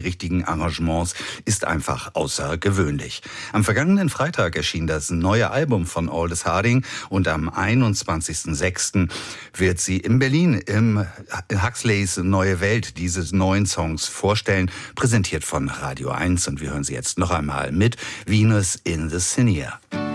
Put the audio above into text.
richtigen Arrangements ist einfach außergewöhnlich. Am vergangenen Freitag erschien das neue Album von Aldous Harding und am 21.06. wird sie in Berlin im Huxleys Neue Welt diese neuen Songs vorstellen, präsentiert von Radio 1, und wir hören sie jetzt noch einmal mit Venus in the Cinear.